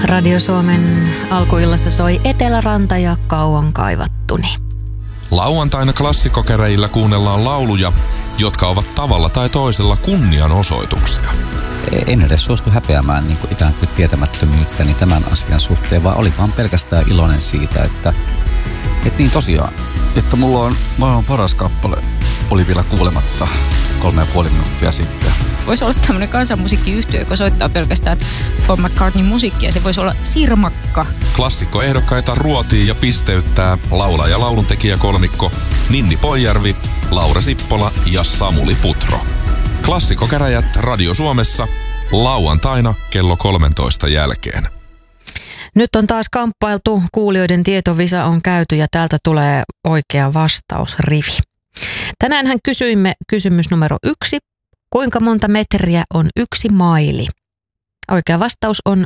Radio Suomen alkuillassa soi Eteläranta ja Kauan kaivattuni. Lauantaina klassikkokäräjillä kuunnellaan lauluja, jotka ovat tavalla tai toisella kunnianosoituksia. En edes suostu häpeämään niin kuin ikään kuin tietämättömyyttäni tämän asian suhteen, vaan oli vaan pelkästään iloinen siitä, että niin tosiaan, että mulla on maailman paras kappale, oli vielä kuulematta 3,5 minuuttia sitten. Voisi olla tämmöinen kansanmusiikkiyhtiö, joka soittaa pelkästään Paul McCartneyn musiikkia. Se voisi olla Sirmakka. Klassikkoehdokkaita ruotii ja pisteyttää laulaja lauluntekijä kolmikko Ninni Poijärvi, Laura Sippola ja Samuli Putro. Klassikkokäräjät Radio Suomessa lauantaina kello 13 jälkeen. Nyt on taas kamppailtu, kuulijoiden tietovisa on käyty ja täältä tulee oikea vastausrivi. Tänäänhän kysyimme kysymys numero 1. Kuinka monta metriä on 1 maili? Oikea vastaus on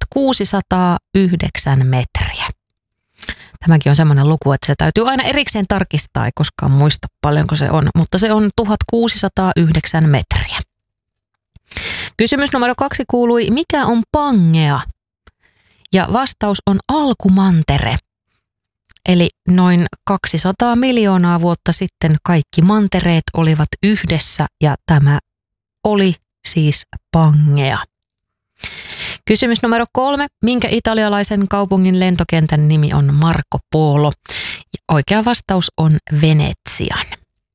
1609 metriä. Tämäkin on semmoinen luku, että se täytyy aina erikseen tarkistaa, ei koskaan muista paljonko se on, mutta se on 1609 metriä. Kysymys numero 2 kuului, mikä on Pangea? Ja vastaus on alkumantere. Eli noin 200 miljoonaa vuotta sitten kaikki mantereet olivat yhdessä ja tämä oli siis Pangea. Kysymys numero 3. Minkä italialaisen kaupungin lentokentän nimi on Marco Polo? Oikea vastaus on Venetsian.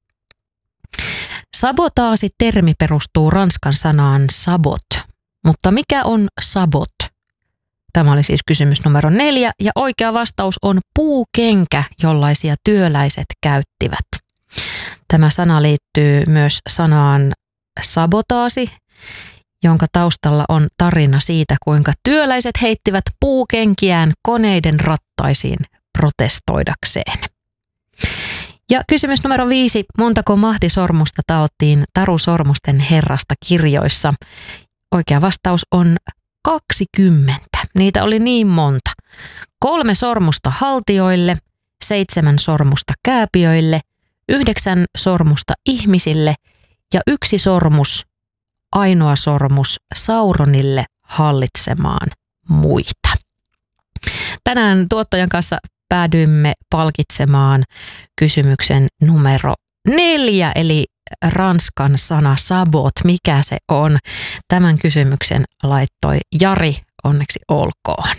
Sabotaasi-termi perustuu ranskan sanaan sabot. Mutta mikä on sabot? Tämä oli siis kysymys numero 4 ja oikea vastaus on puukenkä, jollaisia työläiset käyttivät. Tämä sana liittyy myös sanaan sabotaasi, jonka taustalla on tarina siitä, kuinka työläiset heittivät puukenkiään koneiden rattaisiin protestoidakseen. Ja kysymys numero 5. Montako mahtisormusta taottiin Taru Sormusten herrasta kirjoissa? Oikea vastaus on 20. Niitä oli niin monta. 3 sormusta haltioille, 7 sormusta kääpiöille, 9 sormusta ihmisille ja 1 sormus, ainoa sormus Sauronille hallitsemaan muita. Tänään tuottajan kanssa päädyimme palkitsemaan kysymyksen numero 4, eli ranskan sana sabot. Mikä se on? Tämän kysymyksen laittoi Jari, onneksi olkoon.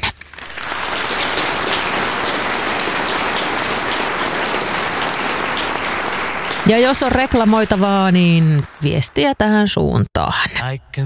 Ja jos on reklamoitavaa, niin viestiä tähän suuntaan.